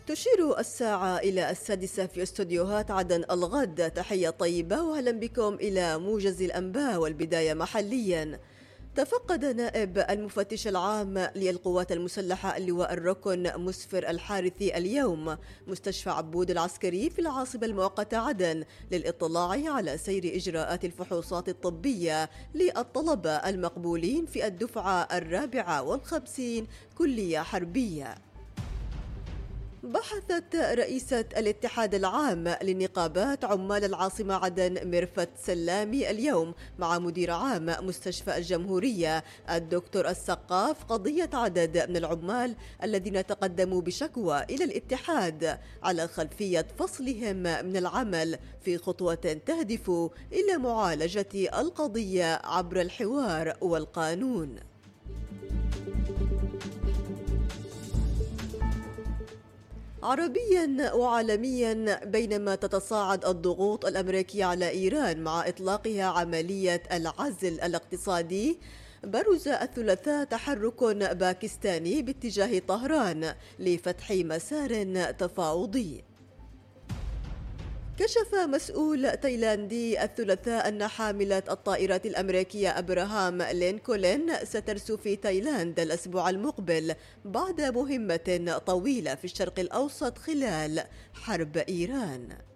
تشير الساعة إلى 6 في استوديوهات عدن الغد. تحية طيبة وأهلا بكم إلى موجز الأنباء، والبداية محليا. تفقد نائب المفتش العام للقوات المسلحة اللواء الركن مسفر الحارثي اليوم مستشفى عبود العسكري في العاصمة المؤقتة عدن للاطلاع على سير إجراءات الفحوصات الطبية للطلبة المقبولين في الدفعة 54 كلية حربية. بحثت رئيسة الاتحاد العام لنقابات عمال العاصمة عدن ميرفت سلامي اليوم مع مدير عام مستشفى الجمهورية الدكتور السقاف قضية عدد من العمال الذين تقدموا بشكوى إلى الاتحاد على خلفية فصلهم من العمل في خطوة تهدف إلى معالجة القضية عبر الحوار والقانون. عربيا وعالميا، بينما تتصاعد الضغوط الأمريكية على إيران مع إطلاقها عملية العزل الاقتصادي، برز الثلاثاء تحرك باكستاني باتجاه طهران لفتح مسار تفاوضي. كشف مسؤول تايلاندي الثلاثاء أن حاملة الطائرات الأمريكية أبراهام لينكولن سترسو في تايلاند الأسبوع المقبل بعد مهمة طويلة في الشرق الأوسط خلال حرب إيران.